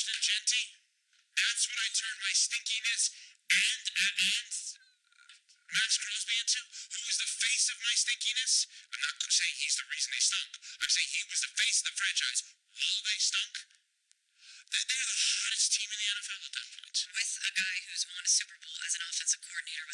Understand, Genty? That's what I turned my stinkiness and Max Crosby into, who was the face of my stinkiness. I'm not saying he's the reason they stunk. I'm saying he was the face of the franchise while they stunk. They're the hottest team in the NFL at that point. With a guy who's won a Super Bowl as an offensive coordinator with